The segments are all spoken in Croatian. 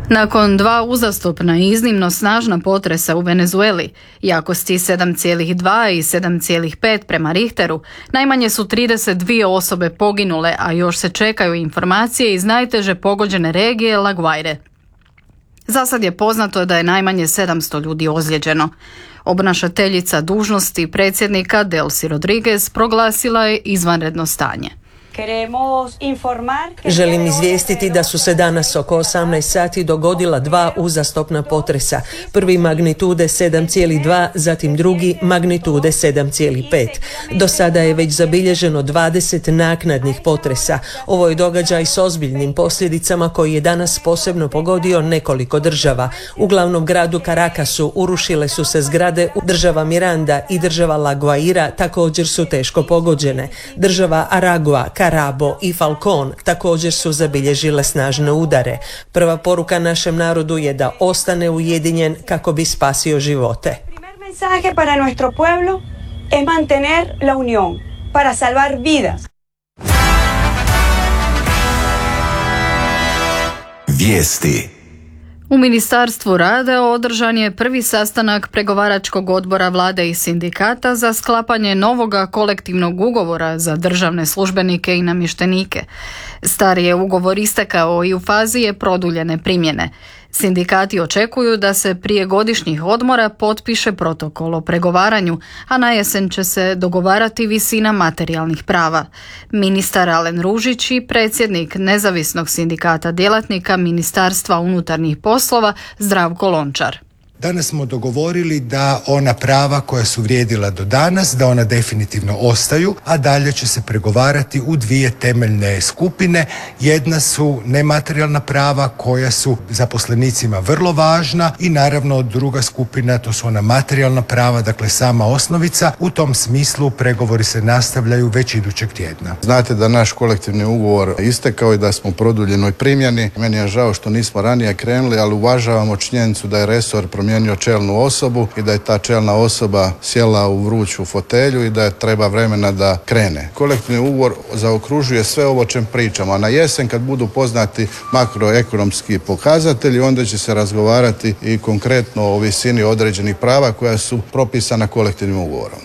Nakon 2 uzastopna i iznimno snažna potresa u Venezueli, jakosti 7,2 i 7,5 prema Richteru, najmanje su 32 osobe poginule, a još se čekaju informacije iz najteže pogođene regije La Guaire. Za sad je poznato da je najmanje 700 ljudi ozlijeđeno. Obnašateljica dužnosti predsjednika Delcy Rodriguez proglasila je izvanredno stanje. Želim izvijestiti da su se danas oko 18 sati dogodila 2 uzastopna potresa. Prvi magnitude 7,2, zatim drugi magnitude 7,5. Do sada je već zabilježeno 20 naknadnih potresa. Ovo je događaj s ozbiljnim posljedicama koji je danas posebno pogodio nekoliko država. U glavnom gradu Caracasu urušile su se zgrade, država Miranda i država La Guaira također su teško pogođene. Država Aragua, Carabobo i Falcón također su zabilježile snažne udare. Prva poruka našem narodu je da ostane ujedinjen kako bi spasio živote. Primer mensaje para nuestro pueblo es mantener la unión para salvar vidas. Vijesti. U Ministarstvu rada održan je prvi sastanak pregovaračkog odbora vlade i sindikata za sklapanje novoga kolektivnog ugovora za državne službenike i namještenike. Stari je ugovor istekao i u fazi je produljene primjene. Sindikati očekuju da se prije godišnjih odmora potpiše protokol o pregovaranju, a na jesen će se dogovarati visina materijalnih prava. Ministar Alen Ružić i predsjednik Nezavisnog sindikata djelatnika Ministarstva unutarnjih poslova Zdravko Lončar. Danas smo dogovorili da ona prava koja su vrijedila do danas, da ona definitivno ostaju, a dalje će se pregovarati u 2 temeljne skupine. Jedna su nematerijalna prava koja su zaposlenicima vrlo važna i naravno druga skupina, to su ona materijalna prava, dakle sama osnovica. U tom smislu pregovori se nastavljaju već idućeg tjedna. Znate da naš kolektivni ugovor istekao i da smo u produljenoj primjeni. Meni je žao što nismo ranije krenuli, ali uvažavamo činjenicu da je resor promijenio čelnu osobu i da je ta čelna osoba sjela u vruću fotelju i da je treba vremena da krene. Kolektivni ugovor zaokružuje sve ovo o čem pričamo, a na jesen kad budu poznati makroekonomski pokazatelji, onda će se razgovarati i konkretno o visini određenih prava koja su propisana kolektivnim ugovorom.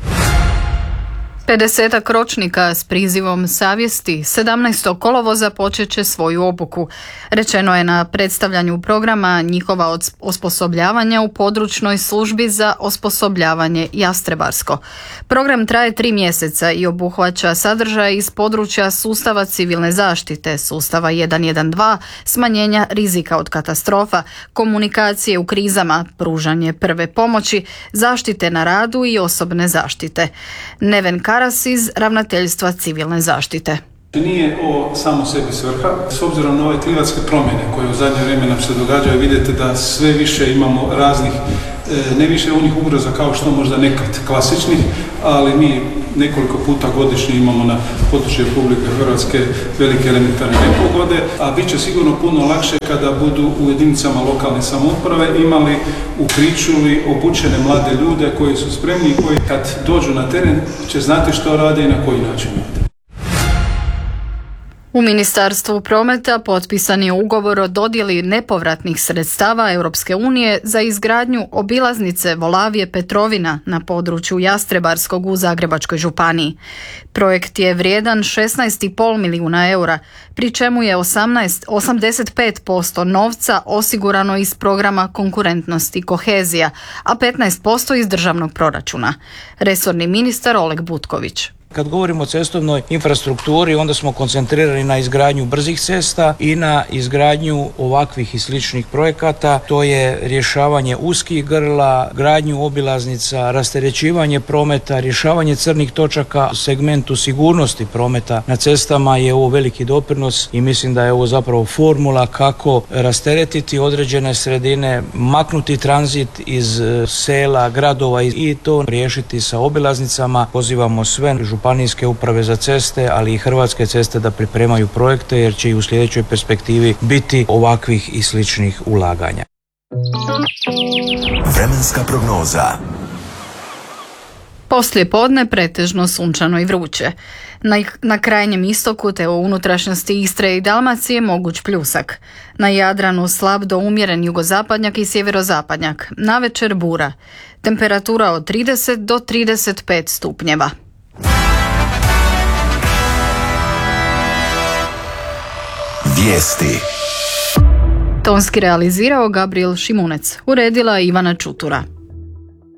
50 ročnika s prizivom savjesti 17. kolovoza počet će svoju obuku. Rečeno je na predstavljanju programa njihova osposobljavanja u područnoj službi za osposobljavanje Jastrebarsko. Program traje 3 mjeseca i obuhvaća sadržaje iz područja sustava civilne zaštite, sustava 112, smanjenja rizika od katastrofa, komunikacije u krizama, pružanje prve pomoći, zaštite na radu i osobne zaštite. Neven Karas iz Ravnateljstva civilne zaštite. Nije ovo samo sebi svrha. S obzirom na ove klimatske promjene koje u zadnje vrijeme nam se događaju, vidite da sve više imamo raznih, ne više onih ugroza kao što možda nekad klasičnih, ali mi nekoliko puta godišnje imamo na području Republike Hrvatske velike elementarne nepogode, a bit će sigurno puno lakše kada budu u jedinicama lokalne samouprave imali u pričuvi obučene mlade ljude koji su spremni i koji kad dođu na teren će znati što rade i na koji način rade. U Ministarstvu prometa potpisan je ugovor o dodjeli nepovratnih sredstava Europske unije za izgradnju obilaznice Volavije Petrovina na području Jastrebarskog u Zagrebačkoj županiji. Projekt je vrijedan 16,5 milijuna eura, pri čemu je 85% novca osigurano iz programa konkurentnosti i kohezija, a 15% iz državnog proračuna. Resorni ministar Oleg Butković. Kad govorimo o cestovnoj infrastrukturi, onda smo koncentrirani na izgradnju brzih cesta i na izgradnju ovakvih i sličnih projekata. To je rješavanje uskih grla, gradnju obilaznica, rasterećivanje prometa, rješavanje crnih točaka. U segmentu sigurnosti prometa na cestama je ovo veliki doprinos i mislim da je ovo zapravo formula kako rasteretiti određene sredine, maknuti tranzit iz sela, gradova i to riješiti sa obilaznicama. Pozivamo sve županijske uprave za ceste, ali i Hrvatske ceste da pripremaju projekte jer će i u sljedećoj perspektivi biti ovakvih i sličnih ulaganja. Vremenska prognoza. Poslije podne pretežno sunčano i vruće. Na krajnjem istoku te u unutrašnjosti Istre i Dalmacije moguć pljusak. Na Jadranu slab do umjeren jugozapadnjak i sjeverozapadnjak. Navečer bura. Temperatura od 30 do 35 stupnjeva. Vijesti. Tonski realizirao Gabriel Šimunec. Uredila Ivana Čutura.